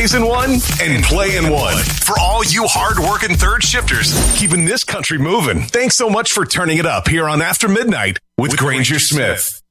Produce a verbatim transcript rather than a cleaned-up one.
Plays in one and play in one. For all you hard-working third shifters, keeping this country moving. Thanks so much for turning it up here on After Midnight with Granger Smith.